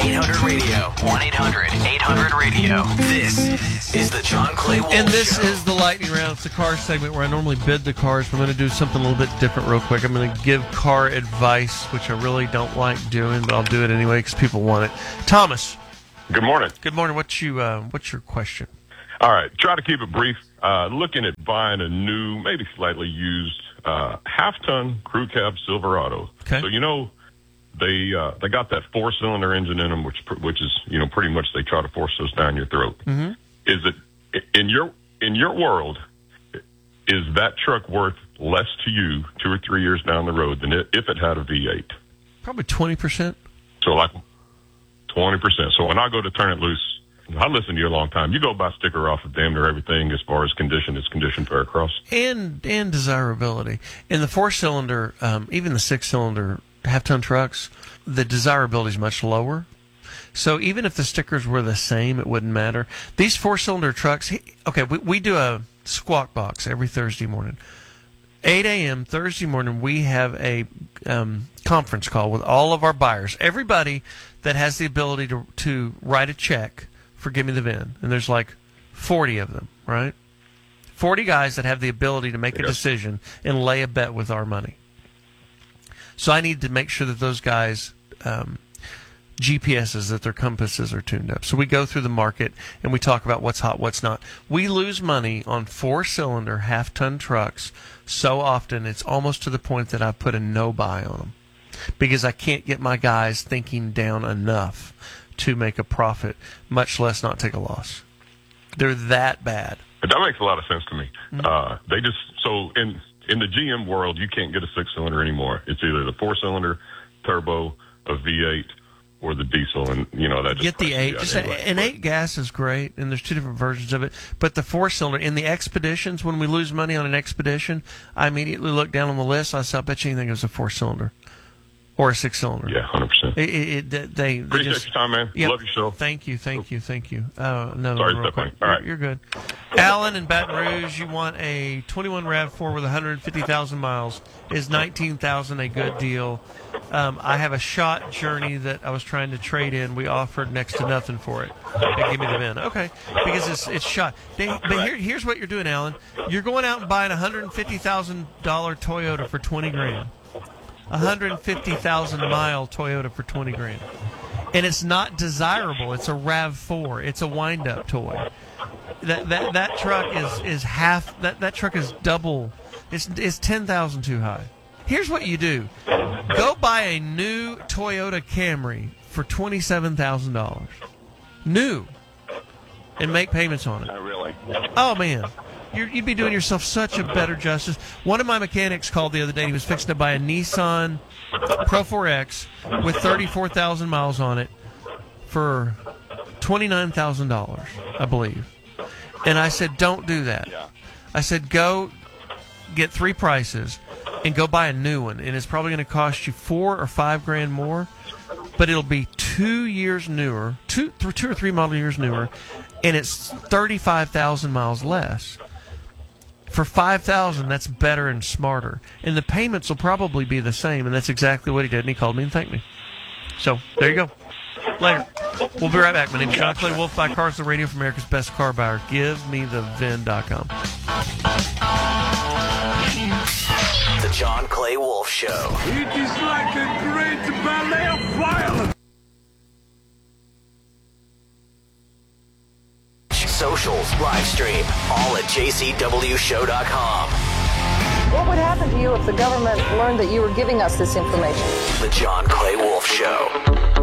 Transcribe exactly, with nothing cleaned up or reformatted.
eight hundred radio. one eight hundred eight hundred radio. This is the John Clay Wolf And this Show. is the lightning round. It's the car segment where I normally bid the cars. But I'm going to do something a little bit different real quick. I'm going to give car advice, which I really don't like doing, but I'll do it anyway because people want it. Thomas. Good morning. Good morning. What's you? Uh, what's your question? All right. Try to keep it brief. Uh, looking at buying a new, maybe slightly used, uh, half-ton crew cab Silverado. Okay. So, you know, they uh, they got that four-cylinder engine in them, which which is, you know, pretty much they try to force those down your throat. Mm-hmm. Is it, in your in your world, is that truck worth less to you two or three years down the road than it, if it had a V eight? Probably twenty percent. So, like, twenty percent. So when I go to turn it loose, I listen to you a long time. You go buy a sticker off of damn near everything as far as condition is condition fair across. And and desirability. In the four-cylinder, um, even the six-cylinder half-ton trucks, the desirability is much lower. So even if the stickers were the same, it wouldn't matter. These four-cylinder trucks, okay, we, we do a Squawk Box every Thursday morning. eight a.m. Thursday morning, we have a um, conference call with all of our buyers. Everybody that has the ability to to write a check for Give Me the V I N. And there's like forty of them, right? forty guys that have the ability to make a Yes. decision and lay a bet with our money. So I need to make sure that those guys, um, G P S's, that their compasses are tuned up. So we go through the market and we talk about what's hot, what's not. We lose money on four-cylinder, half-ton trucks so often it's almost to the point that I put a no-buy on them because I can't get my guys thinking down enough to make a profit, much less not take a loss. They're that bad. That makes a lot of sense to me. Mm-hmm. Uh, they just so in in the G M world, you can't get a six cylinder anymore. It's either the four cylinder turbo, a V eight, or the diesel, and you know that just Get the prices eight. you out Just anyway. an eight gas is great, and there's two different versions of it. But the four cylinder in the expeditions, when we lose money on an expedition, I immediately look down on the list. I say, I bet you anything it was a four cylinder or a six cylinder. Yeah, hundred percent. It, it, it, they, they Appreciate just, your time, man. Yep. Love your show. Thank you, thank you, thank you. Uh, no, Sorry, real Stephanie. quick. All right. You're, you're good. Alan in Baton Rouge, you want a twenty-one RAV four with one hundred fifty thousand miles. Is nineteen thousand a good deal? Um, I have a shot Journey that I was trying to trade in. We offered next to nothing for it. Hey, give me the V I N. Okay, because it's it's shot. They, but here, here's what you're doing, Alan. You're going out and buying a one hundred fifty thousand dollars Toyota for twenty grand. one hundred fifty thousand mile Toyota for twenty grand. And it's not desirable. It's a RAV four. It's a wind-up toy. That that that truck is is half. That that truck is double. It's it's ten thousand too high. Here's what you do: go buy a new Toyota Camry for twenty-seven thousand dollars, new, and make payments on it. Not really. Oh man, You're, you'd be doing yourself such a better justice. One of my mechanics called the other day. He was fixing to buy a Nissan Pro four X with thirty-four thousand miles on it for twenty-nine thousand dollars, I believe. And I said, don't do that. Yeah. I said, go get three prices and go buy a new one. And it's probably going to cost you four or five grand more, but it'll be two years newer, two, th- two or three model years newer, and it's thirty-five thousand miles less. For five thousand dollars, that's better and smarter. And the payments will probably be the same, and that's exactly what he did, and he called me and thanked me. So, there you go. Later. We'll be right back. My name is John Clay Wolf. Buy cars on the radio from America's Best Car Buyer. Give me the V I N dot com. The John Clay Wolf Show. It is like a great ballet of violence. Socials, live stream, all at j c w show dot com. What would happen to you if the government learned that you were giving us this information? The John Clay Wolf Show.